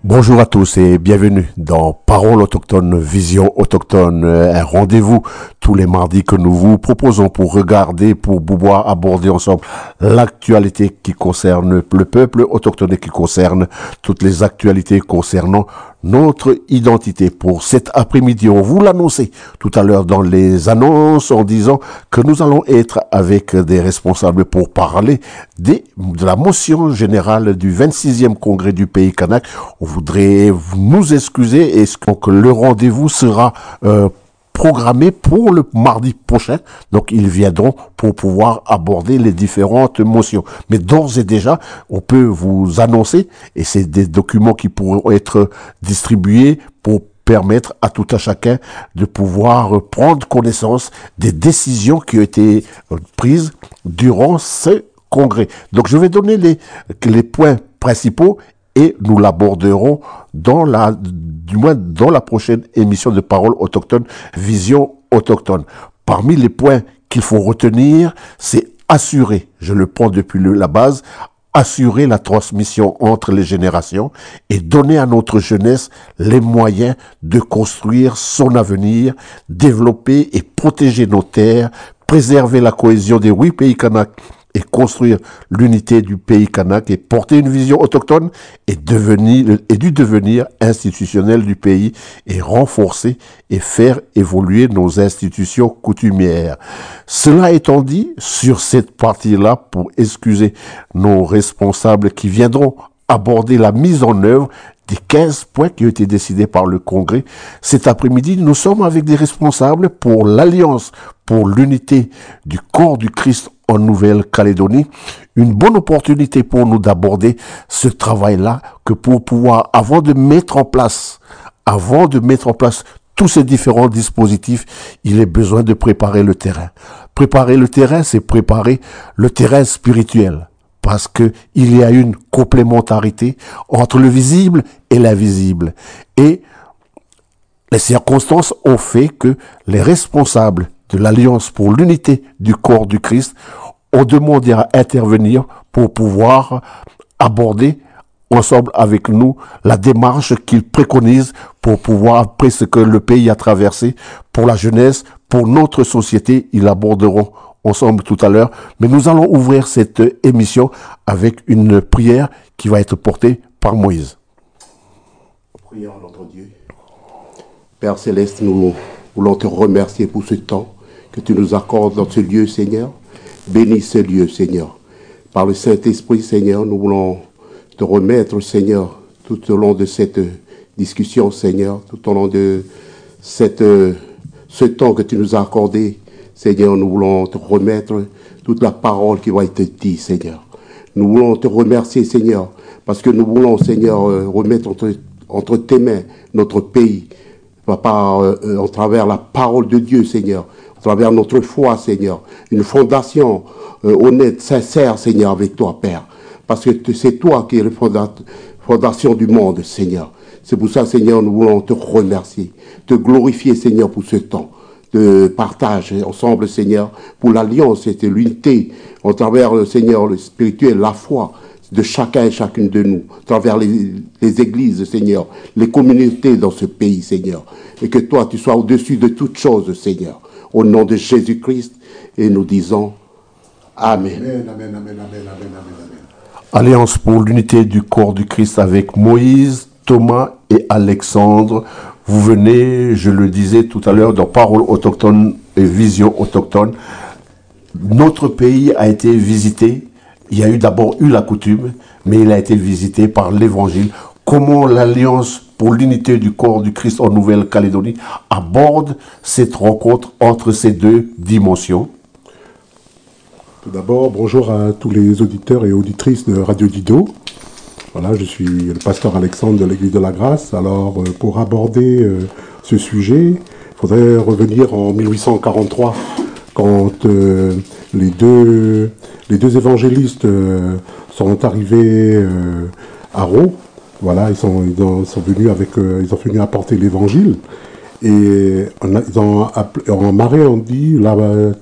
Bonjour à tous et bienvenue dans Parole autochtone, Vision autochtone, un rendez-vous tous les mardis que nous vous proposons pour regarder, pour pouvoir aborder ensemble l'actualité qui concerne le peuple autochtone et qui concerne toutes les actualités concernant notre identité. Pour cet après-midi, on vous l'annonçait tout à l'heure dans les annonces en disant que nous allons être avec des responsables pour parler de la motion générale du 26e congrès du Pays Kanak. On voudrait nous excuser et donc le rendez-vous sera programmé pour le mardi prochain. Donc, ils viendront pour pouvoir aborder les différentes motions. Mais d'ores et déjà, on peut vous annoncer, et c'est des documents qui pourront être distribués pour permettre à tout à chacun de pouvoir prendre connaissance des décisions qui ont été prises durant ce congrès. Donc, je vais donner les points principaux et nous l'aborderons dans la prochaine émission de Parole autochtone, Vision autochtone. Parmi les points qu'il faut retenir, c'est assurer, je le prends depuis la base, assurer la transmission entre les générations et donner à notre jeunesse les moyens de construire son avenir, développer et protéger nos terres, préserver la cohésion des 8 pays Kanak et construire l'unité du pays Kanak et porter une vision autochtone et du devenir institutionnel du pays et renforcer et faire évoluer nos institutions coutumières. Cela étant dit, sur cette partie-là, pour excuser nos responsables qui viendront aborder la mise en œuvre des 15 points qui ont été décidés par le Congrès. Cet après-midi, nous sommes avec des responsables pour l'Alliance pour l'unité du corps du Christ en Nouvelle-Calédonie. Une bonne opportunité pour nous d'aborder ce travail-là que pour pouvoir, avant de mettre en place tous ces différents dispositifs, il est besoin de préparer le terrain. Préparer le terrain, c'est préparer le terrain spirituel. Parce que il y a une complémentarité entre le visible et l'invisible. Et les circonstances ont fait que les responsables de l'Alliance pour l'unité du corps du Christ ont demandé à intervenir pour pouvoir aborder ensemble avec nous la démarche qu'ils préconisent pour pouvoir, après ce que le pays a traversé, pour la jeunesse, pour notre société, ils aborderont ensemble tout à l'heure. Mais nous allons ouvrir cette émission avec une prière qui va être portée par Moïse. Prions à notre Dieu. Père Céleste, nous voulons te remercier pour ce temps que tu nous accordes dans ce lieu, Seigneur. Bénis ce lieu, Seigneur. Par le Saint-Esprit, Seigneur, nous voulons te remettre, Seigneur, tout au long de cette discussion, Seigneur, tout au long de ce temps que tu nous as accordé, Seigneur, nous voulons te remettre toute la parole qui va être dite, Seigneur. Nous voulons te remercier, Seigneur, parce que nous voulons, Seigneur, remettre entre tes mains notre pays, Papa, à travers la parole de Dieu, Seigneur, à travers notre foi, Seigneur, une fondation honnête, sincère, Seigneur, avec toi, Père, parce que c'est toi qui es la fondation du monde, Seigneur. C'est pour ça, Seigneur, nous voulons te remercier, te glorifier, Seigneur, pour ce temps de partage ensemble, Seigneur, pour l'alliance et l'unité, à travers, Seigneur, le spirituel, la foi de chacun et chacune de nous, à travers les églises, Seigneur, les communautés dans ce pays, Seigneur. Et que toi, tu sois au-dessus de toutes choses, Seigneur. Au nom de Jésus-Christ, et nous disons Amen. Amen, amen, amen, amen, amen, amen. Alliance pour l'unité du corps du Christ avec Moïse, Thomas et Alexandre. Vous venez, je le disais tout à l'heure, dans Parole autochtone et Vision autochtone. Notre pays a été visité. Il y a d'abord eu la coutume, mais il a été visité par l'Évangile. Comment l'Alliance pour l'unité du corps du Christ en Nouvelle-Calédonie aborde cette rencontre entre ces deux dimensions? Tout d'abord, bonjour à tous les auditeurs et auditrices de Radio Dido. Voilà, je suis le pasteur Alexandre de l'Église de la Grâce. Alors, pour aborder ce sujet, il faudrait revenir en 1843, quand les deux évangélistes sont arrivés à Rho. Voilà, ils sont venus ils ont venu apporter l'évangile. Et en marais, on dit,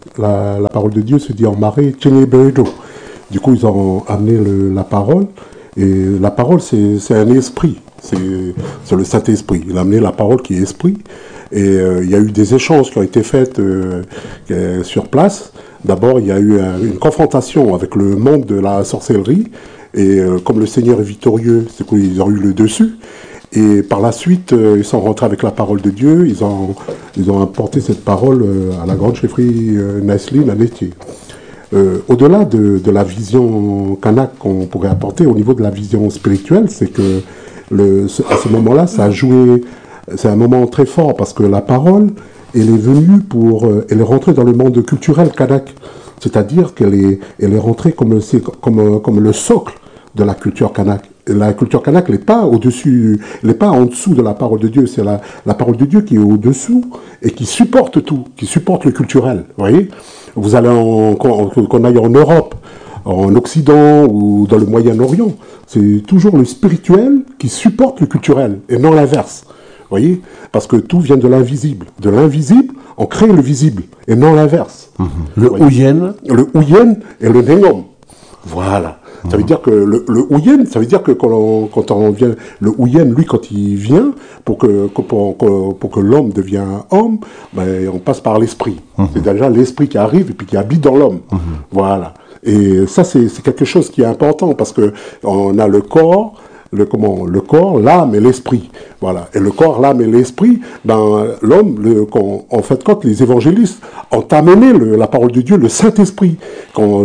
la parole de Dieu se dit en marais, Tchénébedo. Du coup, ils ont amené la parole. Et la parole, c'est un esprit. C'est le Saint-Esprit. Il a amené la parole qui est esprit. Et il y a eu des échanges qui ont été faits sur place. D'abord, il y a eu une confrontation avec le monde de la sorcellerie. Et comme le Seigneur est victorieux, c'est qu'ils ont eu le dessus. Et par la suite, ils sont rentrés avec la parole de Dieu. Ils ont apporté cette parole à la grande chefferie Nestlé à Laitier. Au-delà de la vision Kanak qu'on pourrait apporter, au niveau de la vision spirituelle, c'est que à ce moment-là, ça a joué. C'est un moment très fort parce que la parole, elle est venue elle est rentrée dans le monde culturel Kanak. C'est-à-dire qu'elle est rentrée comme le socle de la culture Kanak. Et la culture Kanak n'est pas au-dessus, elle n'est pas en dessous de la parole de Dieu. C'est la parole de Dieu qui est au-dessous et qui supporte tout, qui supporte le culturel. Vous voyez, vous allez qu'on aille en Europe, en Occident ou dans le Moyen-Orient, c'est toujours le spirituel qui supporte le culturel et non l'inverse. Vous voyez, parce que tout vient de l'invisible. De l'invisible, on crée le visible et non l'inverse. Le Ouyen. Le Ouyen et le Nengom. Voilà. Ça veut dire que le Ouyen, ça veut dire que quand on vient, le Ouyen, lui, quand il vient, pour que l'homme devienne homme, ben, on passe par l'esprit. C'est déjà l'esprit qui arrive et puis qui habite dans l'homme. Voilà. Et ça, c'est quelque chose qui est important parce que on a le corps, le corps, l'âme et l'esprit. Voilà. Et le corps, l'âme et l'esprit, ben, l'homme, en fait, quand les évangélistes ont amené la parole de Dieu, le Saint-Esprit, quand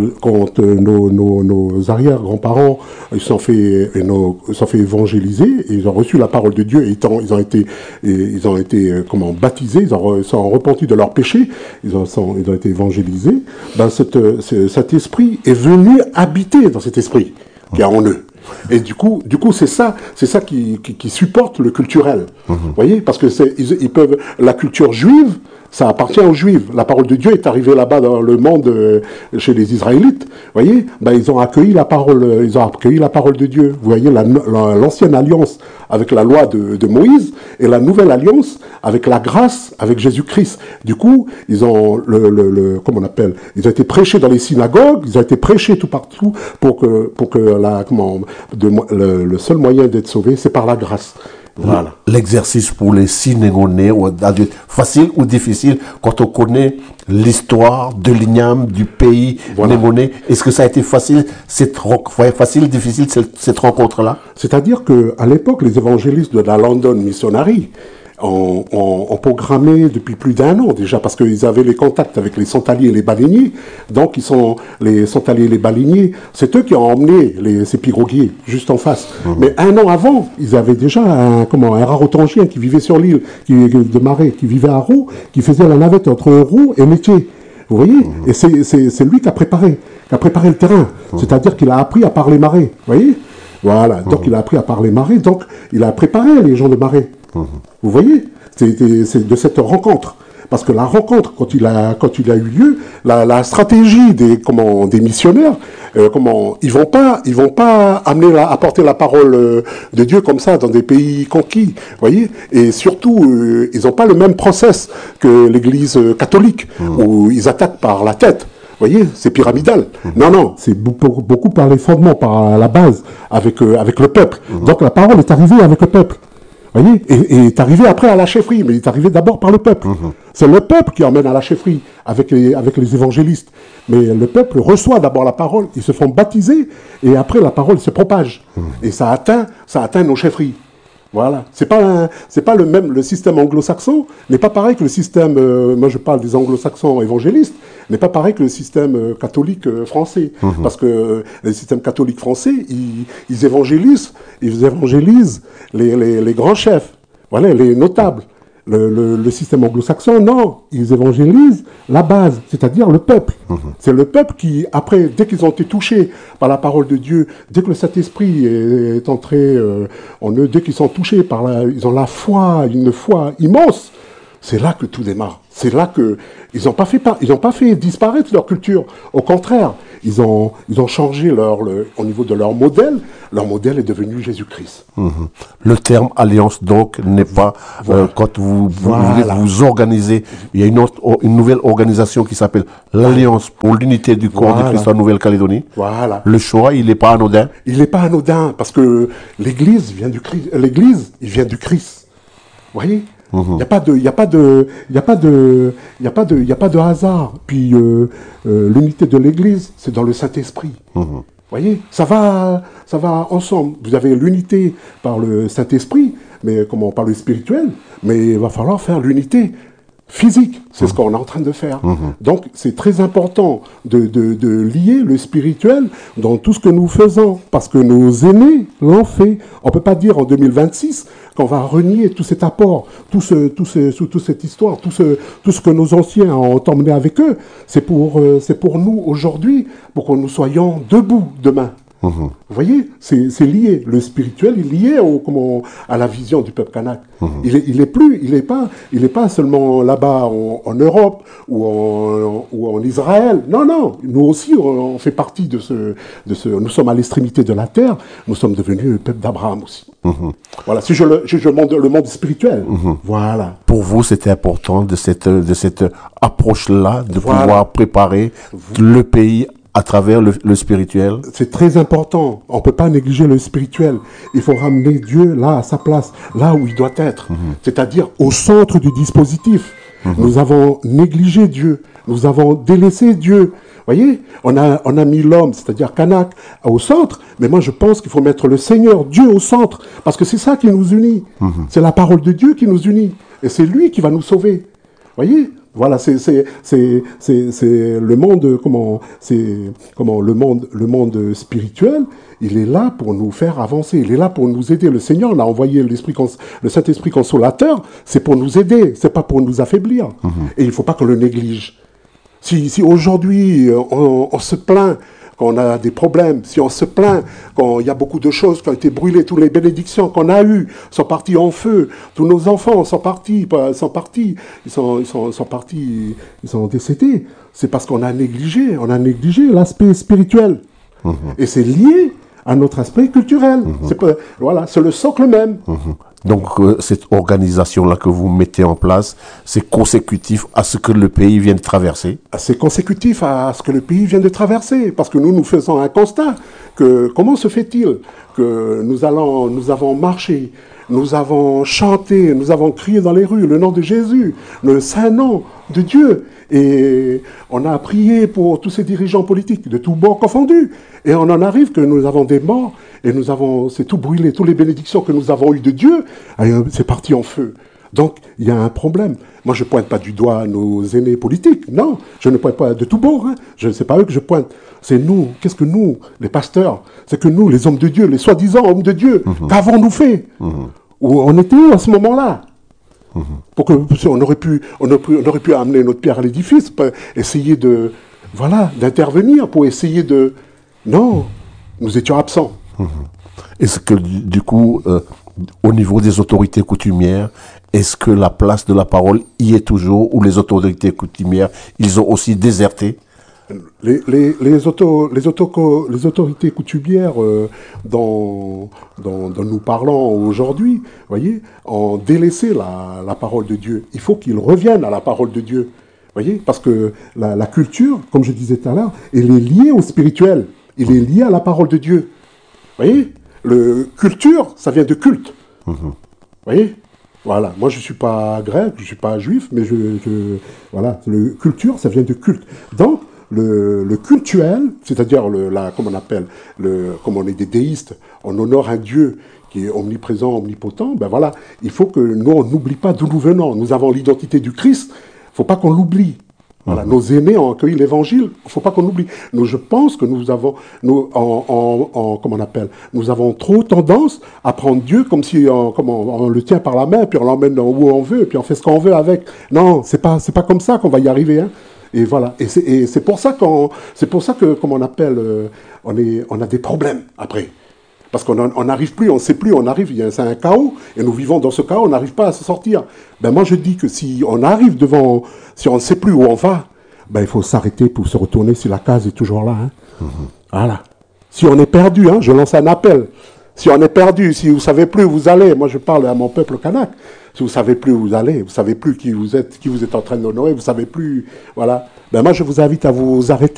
nos arrière-grands-parents, ils sont fait évangéliser, et ils ont reçu la parole de Dieu, et ils ont été baptisés, ils sont repentis de leurs péchés, ils ont été évangélisés, ben, cet esprit est venu habiter dans cet esprit qui est en eux. Et du coup, c'est ça qui supporte le culturel. Vous voyez, parce que ils peuvent, la culture juive, ça appartient aux Juifs. La parole de Dieu est arrivée là-bas dans le monde chez les Israélites. Vous voyez, ben, ils ont accueilli la parole de Dieu. Vous voyez, l'ancienne alliance avec la loi de Moïse et la nouvelle alliance avec la grâce avec Jésus-Christ. Du coup, ils ont comment on appelle, ils ont été prêchés dans les synagogues, ils ont été prêchés tout partout pour que le seul moyen d'être sauvé, c'est par la grâce. Voilà. L'exercice pour les Sénégalais ou adultes, facile ou difficile quand on connaît l'histoire de l'Igname, du pays négonais. Est-ce que ça a été facile, difficile cette rencontre-là? C'est-à-dire qu'à l'époque, les évangélistes de la London Missionary ont programmé depuis plus d'1 an déjà, parce qu'ils avaient les contacts avec les Santaliers et les Baleiniers. Donc, les Santaliers et les Baleiniers, c'est eux qui ont emmené ces piroguiers juste en face. Mais 1 an avant, ils avaient déjà un rarotangien qui vivait sur l'île de Marais, qui vivait à Roux, qui faisait la navette entre Roux et Métier. Vous voyez? Et c'est lui qui a préparé le terrain. C'est-à-dire qu'il a appris à parler Marais. Vous voyez? Voilà. Donc, il a appris à parler Marais. Donc, il a préparé les gens de Marais. Vous voyez, c'est de cette rencontre. Parce que la rencontre, quand il a eu lieu, la stratégie des missionnaires, ils vont pas apporter la parole de Dieu comme ça dans des pays conquis, voyez. Et surtout, ils n'ont pas le même process que l'Église catholique, où ils attaquent par la tête. Vous voyez, c'est pyramidal. Non, c'est beaucoup par les fondements, par la base, avec le peuple. Donc la parole est arrivée avec le peuple. Voyez, et est arrivé après à la chefferie, mais il est arrivé d'abord par le peuple. C'est le peuple qui emmène à la chefferie avec les évangélistes. Mais le peuple reçoit d'abord la parole, ils se font baptiser, et après la parole se propage. Et ça atteint nos chefferies. Voilà. C'est pas le système anglo-saxon n'est pas pareil que le système, moi je parle des anglo-saxons évangélistes, n'est pas pareil que le système catholique français. Parce que le système catholique français, ils évangélisent les grands chefs, voilà, les notables. Le système anglo-saxon, non, ils évangélisent la base, c'est-à-dire le peuple. C'est le peuple qui, après, dès qu'ils ont été touchés par la parole de Dieu, dès que le Saint-Esprit est entré en eux, dès qu'ils sont touchés ils ont une foi immense, c'est là que tout démarre. C'est là que ils n'ont pas fait disparaître leur culture. Au contraire, ils ont changé au niveau de leur modèle. Leur modèle est devenu Jésus-Christ. Le terme alliance, donc, n'est pas quand vous voulez vous organiser. Il y a une nouvelle organisation qui s'appelle l'Alliance pour l'unité du corps du Christ en Nouvelle-Calédonie. Voilà. Le choix, il n'est pas anodin. Il n'est pas anodin parce que l'Église vient du Christ. L'Église, il vient du Christ. Vous voyez? Il n'y a pas de hasard. Puis l'unité de l'Église, c'est dans le Saint-Esprit. Vous voyez, ça va ensemble. Vous avez l'unité par le Saint-Esprit, mais par le spirituel, mais il va falloir faire l'unité physique. C'est ce qu'on est en train de faire. Donc, c'est très important de lier le spirituel dans tout ce que nous faisons, parce que nos aînés l'ont fait. On ne peut pas dire en 2026 qu'on va renier tout cet apport, toute cette histoire, tout ce que nos anciens ont emmené avec eux. C'est pour nous aujourd'hui, pour que nous soyons debout demain. Vous voyez, c'est lié. Le spirituel est lié à la vision du peuple kanak. Il est pas seulement là-bas en Europe ou en Israël. Non. Nous aussi, on fait partie de ce. Nous sommes à l'extrémité de la terre. Nous sommes devenus le peuple d'Abraham aussi. Voilà. Si je montre le monde spirituel. Voilà. Pour vous, c'était important de cette approche-là, de pouvoir préparer le pays à travers le spirituel. C'est très important. On ne peut pas négliger le spirituel. Il faut ramener Dieu là, à sa place, là où il doit être. C'est-à-dire au centre du dispositif. Nous avons négligé Dieu. Nous avons délaissé Dieu. Vous voyez, on a mis l'homme, c'est-à-dire Kanak, au centre. Mais moi, je pense qu'il faut mettre le Seigneur, Dieu, au centre. Parce que c'est ça qui nous unit. C'est la parole de Dieu qui nous unit. Et c'est lui qui va nous sauver. Vous voyez? Voilà, c'est le monde, le monde spirituel, il est là pour nous faire avancer, il est là pour nous aider. Le Seigneur, on a envoyé le Saint-Esprit consolateur, c'est pour nous aider, c'est pas pour nous affaiblir. Et il faut pas qu'on le néglige. Si aujourd'hui, on se plaint, quand on a des problèmes, si on se plaint, quand il y a beaucoup de choses qui ont été brûlées, toutes les bénédictions qu'on a eues sont parties en feu, tous nos enfants sont partis, ils sont décédés, c'est parce qu'on a négligé l'aspect spirituel. Et c'est lié à notre aspect culturel. C'est le socle même. Donc, cette organisation-là que vous mettez en place, c'est consécutif à ce que le pays vient de traverser? C'est consécutif à ce que le pays vient de traverser. Parce que nous faisons un constat que comment se fait-il que nous avons marché, nous avons chanté, nous avons crié dans les rues le nom de Jésus, le saint nom de Dieu. Et on a prié pour tous ces dirigeants politiques, de tous bords confondus. Et on en arrive que nous avons des morts, et c'est tout brûlé. Toutes les bénédictions que nous avons eues de Dieu, c'est parti en feu. Donc, il y a un problème. Moi, je ne pointe pas du doigt nos aînés politiques. Non, je ne pointe pas de tous bords. C'est pas eux que je pointe. C'est nous. Qu'est-ce que nous, les pasteurs? C'est que nous, les hommes de Dieu, les soi-disant hommes de Dieu, qu'avons-nous fait? Où on était où à ce moment-là? On aurait pu amener notre pierre à l'édifice, essayer d'intervenir pour essayer de... Non, nous étions absents. Est-ce que, du coup, au niveau des autorités coutumières, est-ce que la place de la parole y est toujours, ou les autorités coutumières, ils ont aussi déserté? Les autorités coutumières dont nous parlons aujourd'hui, voyez, ont délaissé la parole de Dieu. Il faut qu'ils reviennent à la parole de Dieu, voyez, parce que la culture, comme je disais tout à l'heure, elle est liée au spirituel, elle est liée à la parole de Dieu. Voyez, culture, ça vient de culte. Voyez. Voilà, moi je ne suis pas grec, je ne suis pas juif, mais voilà, culture, ça vient de culte. Donc, le cultuel, c'est-à-dire comme on est des déistes, on honore un Dieu qui est omniprésent, omnipotent, ben voilà, il faut que nous, on n'oublie pas d'où nous venons. Nous avons l'identité du Christ, il ne faut pas qu'on l'oublie. Voilà, nos aînés ont accueilli l'évangile, il ne faut pas qu'on l'oublie. Je pense que nous avons trop tendance à prendre Dieu comme si on le tient par la main, puis on l'emmène où on veut, puis on fait ce qu'on veut avec. Non, c'est pas comme ça qu'on va y arriver, hein. Et voilà. Et c'est pour ça que, on a des problèmes après. Parce qu'on n'arrive plus, on ne sait plus, on arrive, c'est un chaos, et nous vivons dans ce chaos, on n'arrive pas à se sortir. Ben moi je dis que si on arrive devant, si on ne sait plus où on va, ben il faut s'arrêter pour se retourner si la case est toujours là. Hein. Voilà. Si on est perdu, hein, je lance un appel. Si on est perdu, si vous ne savez plus où vous allez, moi je parle à mon peuple kanak, si vous ne savez plus où vous allez, vous ne savez plus qui vous êtes en train d'honorer, vous ne savez plus, voilà, ben moi je vous invite à vous arrêter.